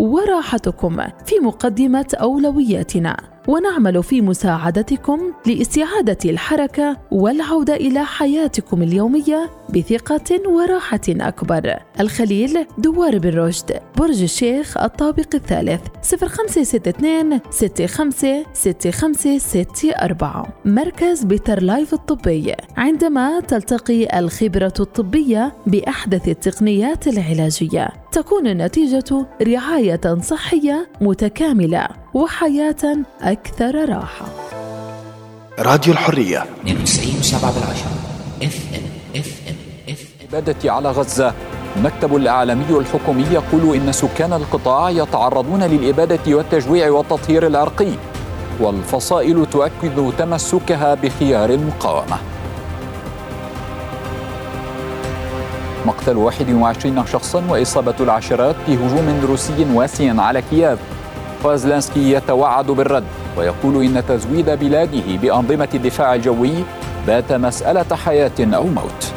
وراحتكم في مقدمة أولوياتنا، ونعمل في مساعدتكم لاستعادة الحركة والعودة إلى حياتكم اليومية بثقة وراحة أكبر. الخليل، دوار بن رشد، برج الشيخ، الطابق الثالث، 0562 65 65 64. مركز بيتر لايف الطبي، عندما تلتقي الخبرة الطبية بأحدث التقنيات العلاجية تكون النتيجة رعاية صحية متكاملة وحياة أكثر راحة. راديو الحرية 92.7 FM. الإبادة على غزة. المكتب الإعلامي الحكومي يقول إن سكان القطاع يتعرضون للإبادة والتجويع والتطهير العرقي، والفصائل تؤكد تمسكها بخيار المقاومة. مقتل 21 شخصا وإصابة العشرات في هجوم روسي واسع على كييف. زيلينسكي يتوعد بالرد ويقول إن تزويد بلاده بأنظمة الدفاع الجوي بات مسألة حياة أو موت.